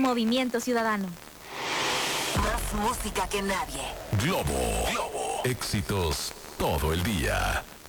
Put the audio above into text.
Movimiento Ciudadano. Más música que nadie. Globo. Éxitos todo el día.